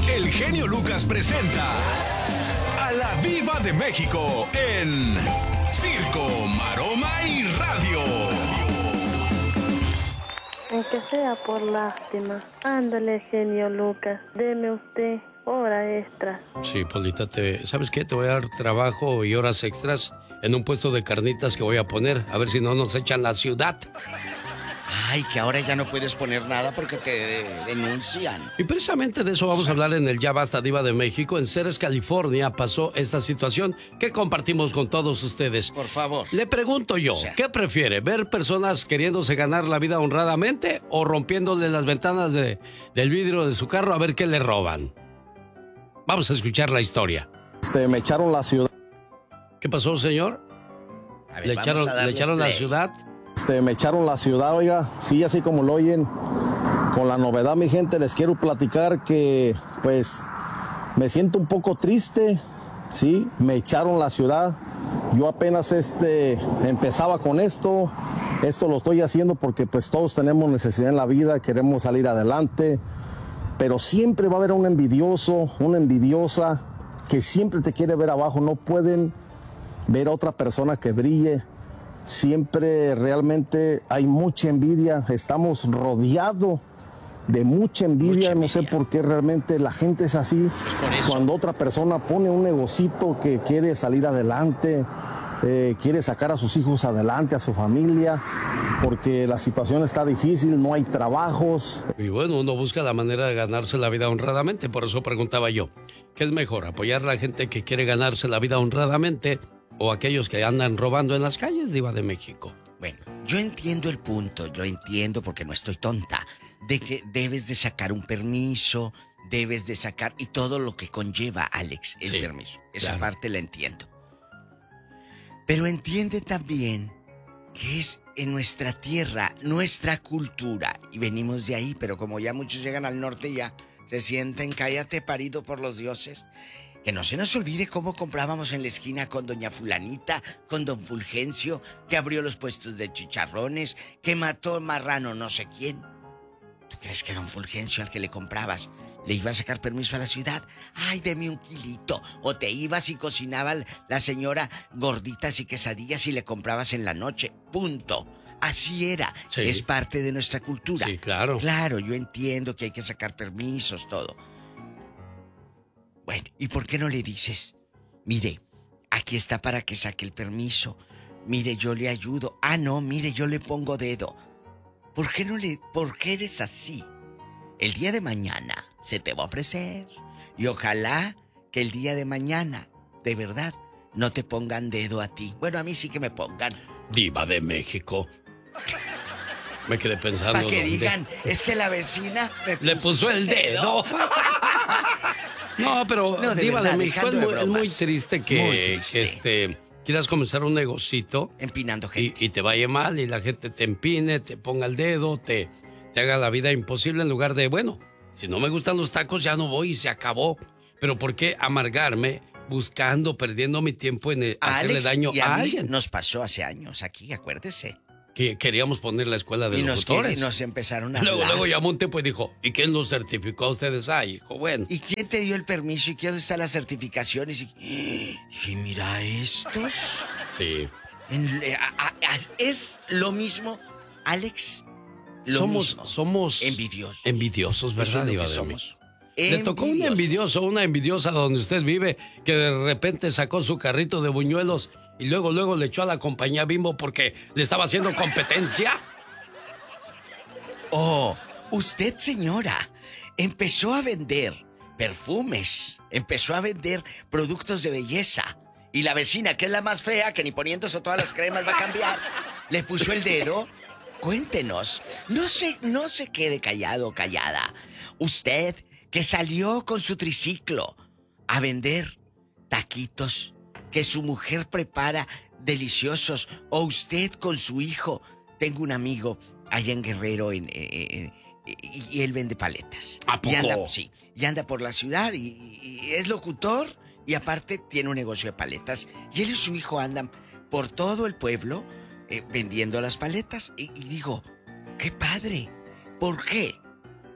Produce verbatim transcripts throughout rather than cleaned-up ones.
el genio Lucas presenta a la Diva de México en Circo, Maroma y Radio. Aunque sea por lástima. Ándale, genio Lucas, deme usted hora extra. Sí, Polita, te, ¿sabes qué? Te voy a dar trabajo y horas extras en un puesto de carnitas que voy a poner. A ver si no nos echan la ciudad. Ay, que ahora ya no puedes poner nada porque te denuncian. Y precisamente de eso vamos a hablar en el Ya Basta, Diva de México. En Ceres, California, pasó esta situación que compartimos con todos ustedes. Por favor. Le pregunto yo, O sea, ¿qué prefiere? ¿Ver personas queriéndose ganar la vida honradamente o rompiéndole las ventanas de, del vidrio de su carro a ver qué le roban? Vamos a escuchar la historia. Este, me echaron la ciudad. ¿Qué pasó, señor? a ver, ¿Le vamos echaron, a darle ¿le echaron la play. ciudad? Este, me echaron la ciudad, oiga, sí, así como lo oyen. Con la novedad, mi gente, les quiero platicar que, pues, me siento un poco triste, sí, me echaron la ciudad. Yo apenas, este, empezaba con esto, esto lo estoy haciendo porque, pues, todos tenemos necesidad en la vida, queremos salir adelante, pero siempre va a haber un envidioso, una envidiosa que siempre te quiere ver abajo, no pueden ver a otra persona que brille. Siempre realmente hay mucha envidia, estamos rodeados de mucha envidia, no sé por qué realmente la gente es así. Pues por eso. Cuando otra persona pone un negocito que quiere salir adelante, eh, quiere sacar a sus hijos adelante, a su familia, porque la situación está difícil, no hay trabajos. Y bueno, uno busca la manera de ganarse la vida honradamente, por eso preguntaba yo, ¿qué es mejor, apoyar a la gente que quiere ganarse la vida honradamente o aquellos que andan robando en las calles, Diva de México? Bueno, yo entiendo el punto, yo entiendo porque no estoy tonta, de que debes de sacar un permiso, debes de sacar y todo lo que conlleva, Alex, el Sí, permiso. Esa claro. parte la entiendo. Pero entiende también que es en nuestra tierra, nuestra cultura, y venimos de ahí, pero como ya muchos llegan al norte ya se sienten, cállate parido por los dioses. Que no se nos olvide cómo comprábamos en la esquina con doña Fulanita, con don Fulgencio, que abrió los puestos de chicharrones, que mató al marrano no sé quién. ¿Tú crees que don Fulgencio al que le comprabas le iba a sacar permiso a la ciudad? Ay, deme un kilito. O te ibas y cocinaba la señora gorditas y quesadillas y le comprabas en la noche. Punto. Así era. Sí. Es parte de nuestra cultura. Sí, claro. Claro, yo entiendo que hay que sacar permisos, todo. Bueno, ¿y por qué no le dices? Mire, aquí está para que saque el permiso. Mire, yo le ayudo. Ah, no, mire, yo le pongo dedo. ¿Por qué no le... ¿Por qué eres así? El día de mañana se te va a ofrecer. Y ojalá que el día de mañana, de verdad, no te pongan dedo a ti. Bueno, a mí sí que me pongan. Diva de México. Me quedé pensando. Para que ¿dónde? digan, es que la vecina me Le puso el dedo. No, pero No, de Diva verdad, de México, es dejando de muy, es muy bromas. triste que, Muy triste. que, este, quieras comenzar un negocito Empinando y, gente. y te vaya mal y la gente te empine, te ponga el dedo, te, te haga la vida imposible en lugar de, bueno, si no me gustan los tacos ya no voy y se acabó. Pero ¿por qué amargarme buscando, perdiendo mi tiempo en eh, hacerle Alex, daño y a, a mí alguien? nos pasó hace años aquí, acuérdese. Que queríamos poner la escuela de Y nos, locutores. que- nos empezaron a Luego, hablar. luego llamó un tipo y dijo, ¿y quién los certificó a ustedes? Ay, hijo, bueno. ¿Y quién te dio el permiso? ¿Y quién está las certificaciones? Y, y mira estos. Sí. En- eh, a- a- es lo mismo, Alex. Lo somos, mismo. somos Envidiosos. envidiosos, Eso ¿verdad, es lo Diva que de somos. México? Le tocó un Envidiosos. envidioso, una envidiosa donde usted vive, que de repente sacó su carrito de buñuelos y luego, luego le echó a la compañía Bimbo porque le estaba haciendo competencia. Oh, usted, señora, empezó a vender perfumes, empezó a vender productos de belleza. Y la vecina, que es la más fea, que ni poniéndose todas las cremas va a cambiar, le puso el dedo. Cuéntenos, no se, no se quede callado o callada. Usted, que salió con su triciclo a vender taquitos que su mujer prepara deliciosos, o usted con su hijo. Tengo un amigo allá en Guerrero en, eh, eh, y, y él vende paletas. ¿A poco? Y anda, sí, y anda por la ciudad y, y es locutor y aparte tiene un negocio de paletas. Y él y su hijo andan por todo el pueblo eh, vendiendo las paletas. Y, y digo, qué padre. ¿Por qué?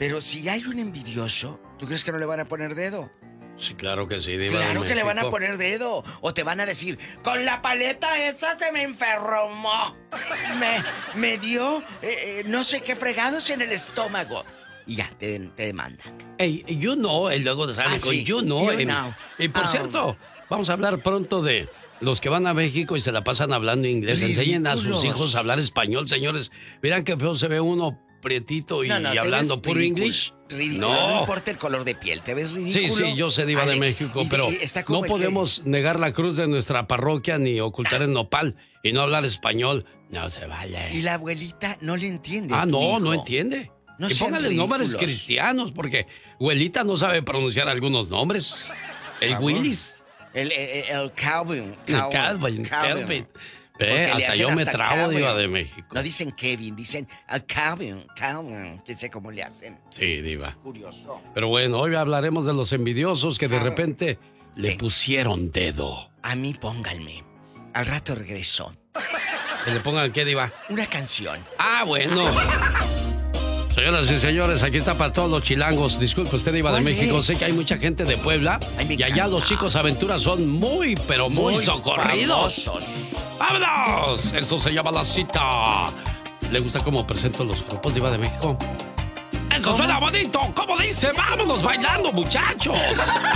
Pero si hay un envidioso, ¿tú crees que no le van a poner dedo? Sí, claro que sí, Diva. Claro de que le van a México. poner dedo. O te van a decir, con la paleta esa se me enfermó. Me, me dio eh, eh, no sé qué fregados en el estómago. Y ya, te, te demandan. Hey, you know, y luego sale Ah, con sí. you know. You en- know. Y por Oh. cierto, vamos a hablar pronto de los que van a México y se la pasan hablando inglés. Enseñen a sus Ridículos. hijos a hablar español, señores. Miran qué feo se ve uno prietito y, No, no, y te hablando ves puro ridículo, inglés. ridículo. No. No. importa el color de piel, te ves Sí, ridículo. sí, yo sé, Diva de Alex, México, y- pero y está como no el que- podemos negar la cruz de nuestra parroquia ni ocultar el nopal y no hablar español. No se vale. Y la abuelita no le entiende. Ah, a tu no, hijo. no entiende. No y sean póngale nombres ridículos. cristianos, porque abuelita no sabe pronunciar algunos nombres. El Favor. Willis. El, el, el Calvin. El Calvin. Calvin. Ve, Porque le hasta hacen yo me hasta trabo, Calvin. Diva de México. No dicen Kevin, dicen el Calvin. Calvin. Que sé cómo le hacen. Sí, Diva. Curioso. Pero bueno, hoy hablaremos de los envidiosos que de Calvin. repente le Sí. pusieron dedo. A mí pónganme. Al rato regreso. ¿Que le pongan qué, Diva? Una canción. Ah, bueno. Señoras y señores, aquí está para todos los chilangos. Disculpe, usted Diva de ¿Cuál México. es? Sé que hay mucha gente de Puebla. Ay, me y allá encanta. los chicos aventuras son muy, pero muy, socorridos. famosos. ¡Vámonos! Esto se llama La Cita. ¿Le gusta cómo presento los grupos Diva de México? ¡Eso suena bonito! ¿Cómo dice? ¡Vámonos bailando, muchachos!